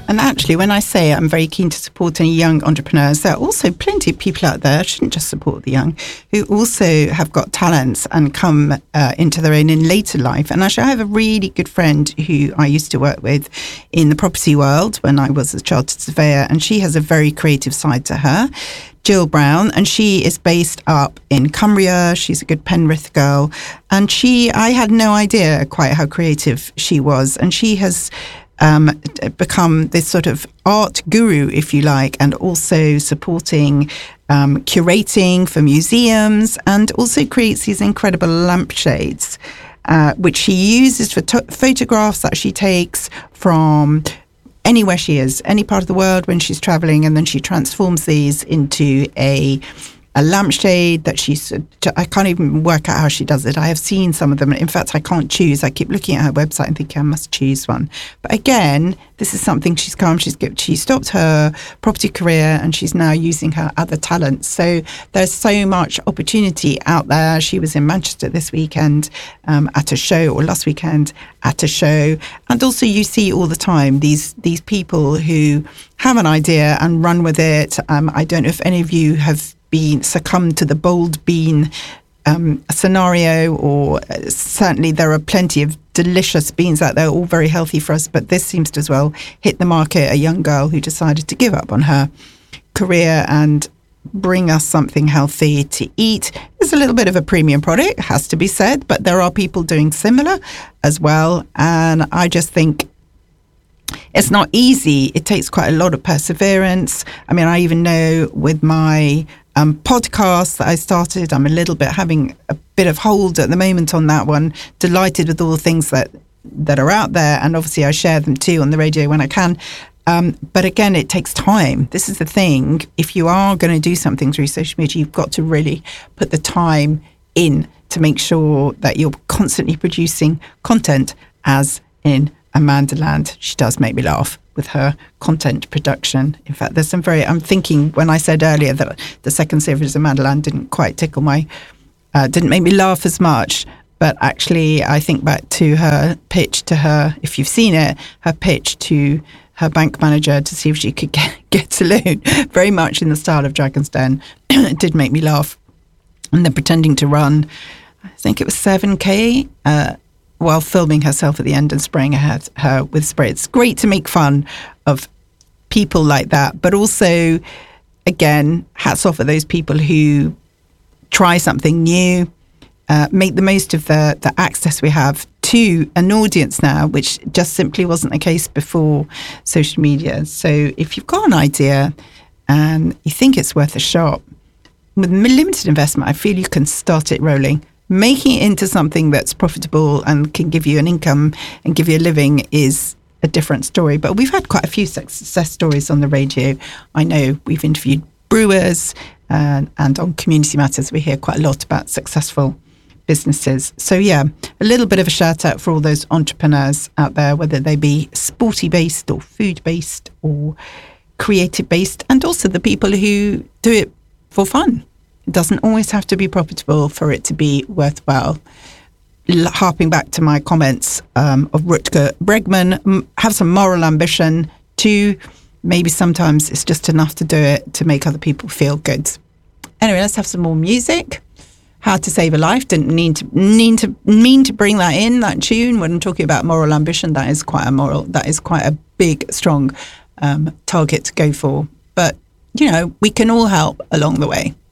And actually, when I say I'm very keen to support any young entrepreneurs, there are also plenty of people out there, I shouldn't just support the young, who also have got talents and come into their own in later life. And actually, I have a really good friend who I used to work with in the property world when I was a chartered surveyor, and she has a very creative side to her. Jill Brown, and she is based up in Cumbria. She's a good Penrith girl, and I had no idea quite how creative she was, and she has become this sort of art guru, if you like, and also supporting curating for museums, and also creates these incredible lampshades, which she uses for photographs that she takes from anywhere she is, any part of the world when she's traveling, and then she transforms these into a lampshade that I can't even work out how she does it. I have seen some of them. In fact, I can't choose. I keep looking at her website and thinking I must choose one. But again, this is something she's come. She stopped her property career and she's now using her other talents. So there's so much opportunity out there. She was in Manchester this weekend at a show, or last weekend at a show. And also you see all the time these people who have an idea and run with it. I don't know if any of you have succumbed to the bold bean scenario, or certainly there are plenty of delicious beans out there, all very healthy for us, but this seems to as well hit the market. A young girl who decided to give up on her career and bring us something healthy to eat. It's a little bit of a premium product, has to be said, but there are people doing similar as well, and I just think it's not easy. It takes quite a lot of perseverance. I mean, I even know with my podcast that I started, I'm a little bit having a bit of hold at the moment on that one. Delighted with all the things that are out there, and obviously I share them too on the radio when I can. But again, it takes time. This is the thing. If you are going to do something through social media, you've got to really put the time in to make sure that you're constantly producing content, as in Amanda Land. She does make me laugh with her content production. In fact, there's some I'm thinking when I said earlier that the second series of Amanda Land didn't quite tickle didn't make me laugh as much. But actually, I think back to her pitch to her, if you've seen it, her pitch to her bank manager to see if she could get a loan, very much in the style of Dragon's Den. It did make me laugh. And then pretending to run, I think it was 7K, while filming herself at the end and spraying her with spray. It's great to make fun of people like that, but also, again, hats off at those people who try something new, make the most of the access we have to an audience now, which just simply wasn't the case before social media. So if you've got an idea and you think it's worth a shot, with limited investment, I feel you can start it rolling. Making it into something that's profitable and can give you an income and give you a living is a different story. But we've had quite a few success stories on the radio. I know we've interviewed brewers, and on Community Matters we hear quite a lot about successful businesses. So yeah, a little bit of a shout out for all those entrepreneurs out there, whether they be sporty based or food based or creative based, and also the people who do it for fun. It doesn't always have to be profitable for it to be worthwhile. Harping back to my comments of Rutger Bregman, have some moral ambition too. Maybe sometimes it's just enough to do it to make other people feel good. Anyway, let's have some more music. How to Save a Life. Didn't mean to bring that in, that tune. When I'm talking about moral ambition, that is quite a big, strong target to go for. But, we can all help along the way.